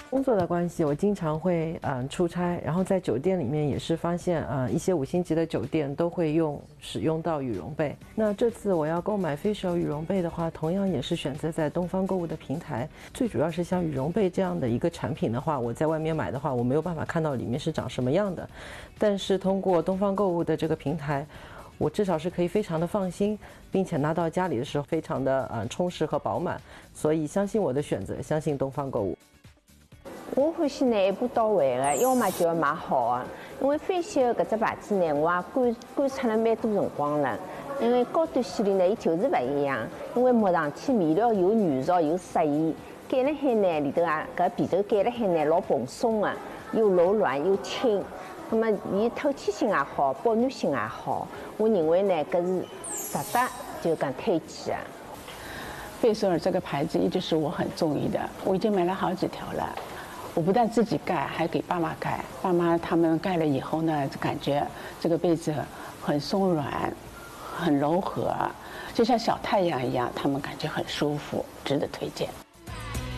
工作的关系，我经常会出差，然后在酒店里面也是发现一些5星级的酒店都会使用到羽绒被。那这次我要购买 Facial 羽绒被的话，同样也是选择在东方购物的平台。最主要是像羽绒被这样的一个产品的话，我在外面买的话，我没有办法看到里面是长什么样的。但是通过东方购物的这个平台，我至少是可以非常的放心，并且拿到家里的时候非常的充实和饱满。所以相信我的选择，相信东方购物。 我欢喜呢一步到位的，要么就要买好的。因为Facial搿只牌子呢，我也观察了蛮多辰光了。因为高端系列呢，伊就是勿一样。因为摸上去面料又软熟又适宜，盖了海呢里头搿皮头盖了海呢老蓬松的，又柔软又轻。那么伊透气性也好，保暖性也好，我认为呢搿是值得就讲推荐的。 贝索尔这个牌子一直是我很中意的，我已经买了好几条了。我不但自己盖，还给爸妈盖。爸妈他们盖了以后呢，感觉这个被子很松软，很柔和，就像小太阳一样，他们感觉很舒服，值得推荐。